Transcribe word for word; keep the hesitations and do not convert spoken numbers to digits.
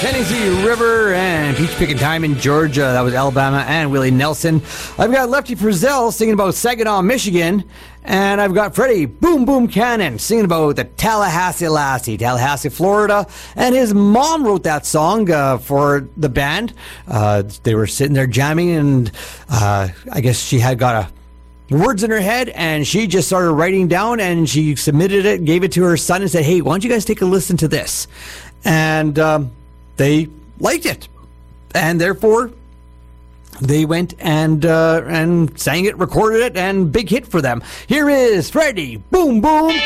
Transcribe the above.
Tennessee River and Peach Picking Time in Georgia. That was Alabama and Willie Nelson. I've got Lefty Frizzell singing about Saginaw, Michigan. And I've got Freddie Boom Boom Cannon singing about the Tallahassee Lassie, Tallahassee, Florida. And his mom wrote that song uh, for the band. Uh, they were sitting there jamming, and uh, I guess she had got a words in her head, and she just started writing down, and she submitted it, gave it to her son, and said, hey, why don't you guys take a listen to this? And um, they liked it. And therefore, they went and uh, and sang it, recorded it, and big hit for them. Here is Freddie Boom Boom